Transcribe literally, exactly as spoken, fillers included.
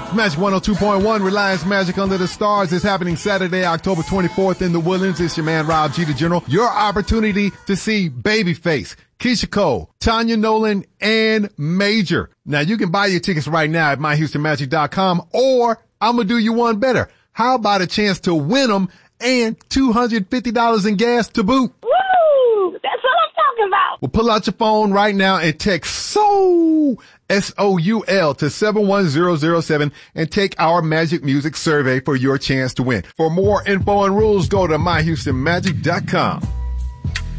Magic one oh two point one, Reliance Magic Under the Stars is happening Saturday, October twenty-fourth in the Woodlands. It's your man, Rob G, the General. Your opportunity to see Babyface, Keisha Cole, Tanya Nolan, and Major. Now, you can buy your tickets right now at my houston magic dot com, or I'm going to do you one better. How about a chance to win them and two hundred fifty dollars in gas to boot? Woo! That's what I'm talking about. Well, pull out your phone right now and text SOUL, S O U L, to seven one zero zero seven and take our Magic Music survey for your chance to win. For more info and rules, go to my houston magic dot com.